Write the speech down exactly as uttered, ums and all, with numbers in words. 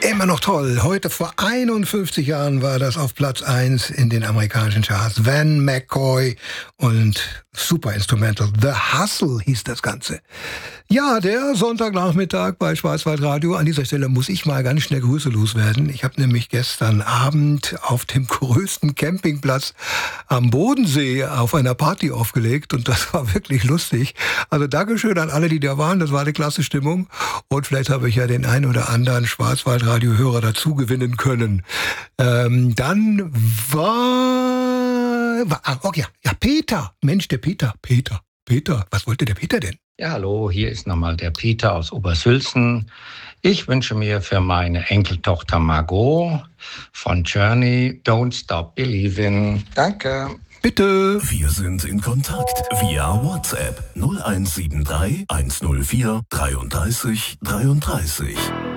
Immer noch toll. Heute vor einundfünfzig Jahren war das auf Platz eins in den amerikanischen Charts. Van McCoy und Super Instrumental. The Hustle hieß das Ganze. Ja, der Sonntagnachmittag bei Schwarzwaldradio. An dieser Stelle muss ich mal ganz schnell Grüße loswerden. Ich habe nämlich gestern Abend auf dem größten Campingplatz am Bodensee auf einer Party aufgelegt und das war wirklich lustig. Also Dankeschön an alle, die da waren. Das war eine klasse Stimmung und vielleicht habe ich ja den ein oder anderen Schwarzwaldradio-Hörer dazu gewinnen können. Ähm, dann war... war oh ja, ja, Peter. Mensch, der Peter. Peter. Peter. Was wollte der Peter denn? Ja, hallo, hier ist nochmal der Peter aus Obersulzen. Ich wünsche mir für meine Enkeltochter Margot von Journey Don't Stop Believin'. Danke. Bitte. Wir sind in Kontakt via WhatsApp null eins sieben drei eins null vier dreiunddreißig dreiunddreißig.